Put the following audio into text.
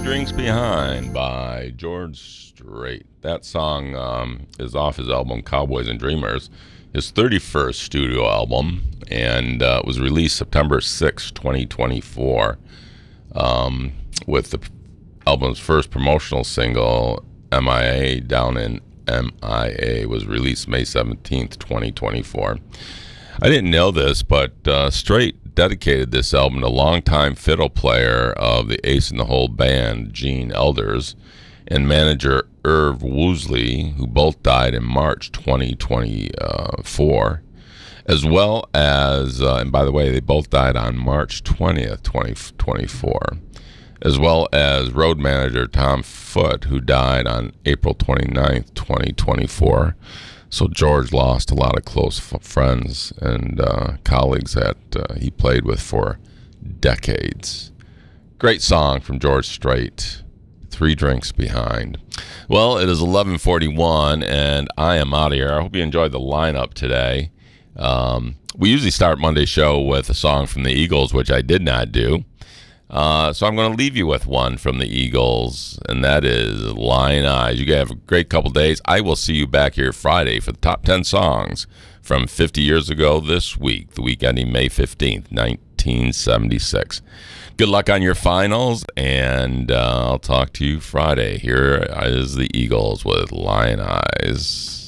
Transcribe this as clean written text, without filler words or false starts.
Drinks Behind by George Strait. That song is off his album Cowboys and Dreamers, his 31st studio album, and it was released September 6, 2024, with the album's first promotional single, MIA, Down in MIA, was released May 17th, 2024. I didn't know this, but Strait dedicated this album to longtime fiddle player of the Ace in the Hole band, Gene Elders, and manager Irv Woosley, who both died in March 2024, as well as, and by the way, they both died on March 20th, 2024, as well as road manager Tom Foote, who died on April 29th, 2024. So George lost a lot of close friends and colleagues that he played with for decades. Great song from George Strait, Three Drinks Behind. Well, it is 11:41, and I am out of here. I hope you enjoyed the lineup today. We usually start Monday's show with a song from the Eagles, which I did not do. So I'm going to leave you with one from the Eagles, and that is Lion Eyes. You guys have a great couple days. I will see you back here Friday for the top 10 songs from 50 years ago this week, the week ending May 15th, 1976. Good luck on your finals, and I'll talk to you Friday. Here is the Eagles with Lion Eyes.